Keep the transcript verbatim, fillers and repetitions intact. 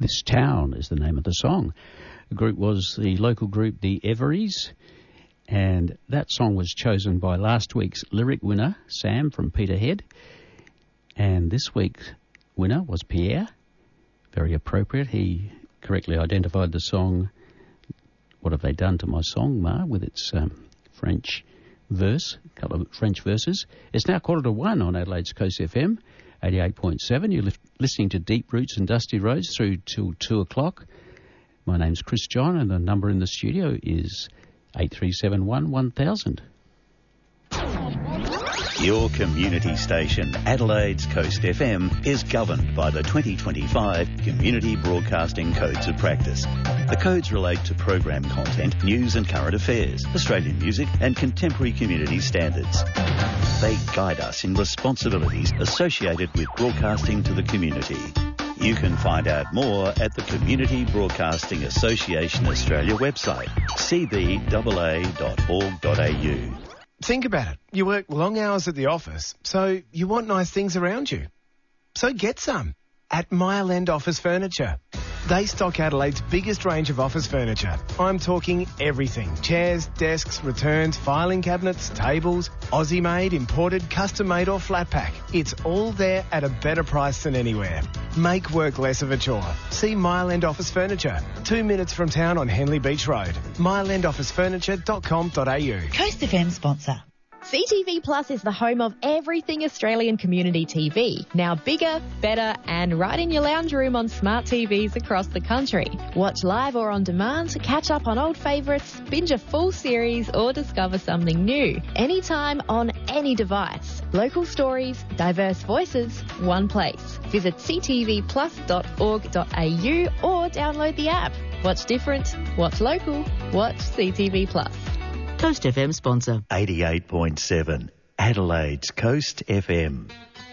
This Town is the name of the song. The group was the local group, the Everys, and that song was chosen by last week's lyric winner, Sam from Peterhead, and this week's winner was Pierre. Very appropriate. He correctly identified the song, What Have They Done to My Song, Ma, with its um, French verse, a couple of French verses. It's now quarter to one on Adelaide's Coast F M, eighty-eight point seven. You're li- listening to Deep Roots and Dusty Roads through till two o'clock. My name's Chris John, and the number in the studio is eight three seven one one thousand. Your community station, Adelaide's Coast F M, is governed by the twenty twenty-five Community Broadcasting Codes of Practice. The codes relate to program content, news and current affairs, Australian music and contemporary community standards. They guide us in responsibilities associated with broadcasting to the community. You can find out more at the Community Broadcasting Association Australia website, c b a a dot org dot a u. Think about it. You work long hours at the office, so you want nice things around you. So get some at Mile End Office Furniture. They stock Adelaide's biggest range of office furniture. I'm talking everything. Chairs, desks, returns, filing cabinets, tables, Aussie-made, imported, custom-made or flat pack. It's all there at a better price than anywhere. Make work less of a chore. See Mile End Office Furniture, two minutes from town on Henley Beach Road. mile end office furniture dot com dot a u. Coast F M sponsor. C T V Plus is the home of everything Australian community T V. Now bigger, better and right in your lounge room on smart T Vs across the country. Watch live or on demand, catch up on old favourites, binge a full series or discover something new. Anytime on any device. Local stories, diverse voices, one place. Visit c t v plus dot org dot a u or download the app. Watch different, watch local, watch C T V Plus. Coast F M sponsor. eighty-eight point seven, Adelaide's Coast F M.